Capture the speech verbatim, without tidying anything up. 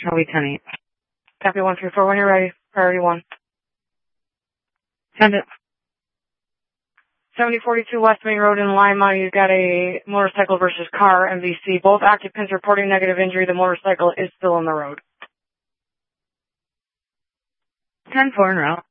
Charlie ten eight. Copy one three four. When you're ready, priority one. Send it. seventy forty-two West Main Road in Lima. You've got a motorcycle versus car, M V C. Both occupants reporting negative injury. The motorcycle is still on the road. ten four en route.